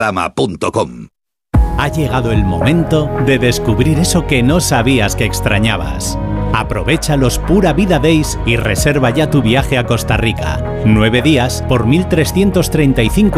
Dama.com. Ha llegado el momento de descubrir eso que no sabías que extrañabas. Aprovecha los Pura Vida Days y reserva ya tu viaje a Costa Rica. 9 días por 1.335